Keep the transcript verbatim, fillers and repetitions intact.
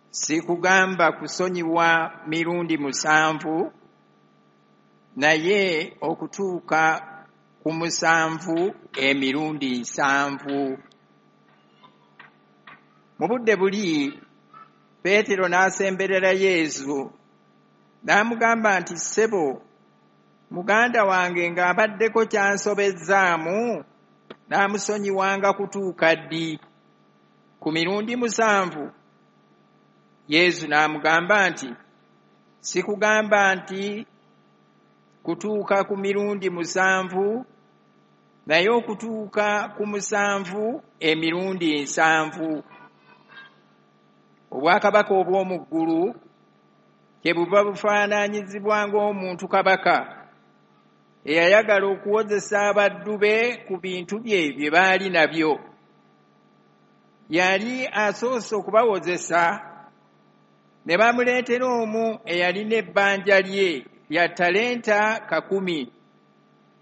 sikugamba kusonyiwa mirundi musanvu, naye okutuuka ku musanvu emirundi nsanvu. Mu budde buli Peetero n'asemberera Yesu n'amugamba nti, ssebo, muganda wange ng'abaddeko kyansobezzaamu, n'amusonyiwanga kutuuka ddi? Ku mirundi musanvu? Yesu n'amugamba nti, sikugamba nti kutuuka ku mirundi musanvu, naye okutuuka ku musanvu emirundi nsanvu. Obwakabaka obw'omu ggulu kyebuva bufaananyizibwa ng'omuntu kabaka eyayagala okuwozesa abaddu be ku bintu bye bye baali nabyo. Yali asoose okubawozesa, ne bamuleetera omu eyalina ebbanja lye lya ttalenta kakumi.